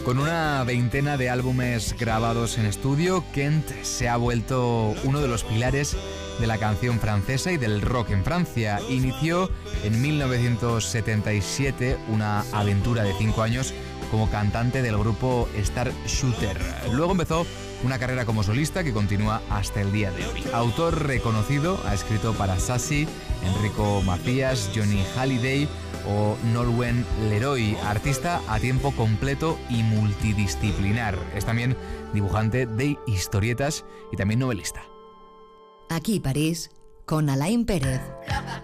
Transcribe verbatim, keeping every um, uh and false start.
Con una veintena de álbumes grabados en estudio, Kent se ha vuelto uno de los pilares de la canción francesa y del rock en Francia. Inició en mil novecientos setenta y siete una aventura de cinco años como cantante del grupo Star Shooter. Luego empezó una carrera como solista que continúa hasta el día de hoy. Autor reconocido, ha escrito para Sassy, Enrico Macias, Johnny Hallyday o Nolwenn Leroy. Artista a tiempo completo y multidisciplinar. Es también dibujante de historietas y también novelista. Aquí París, con Alain Pérez.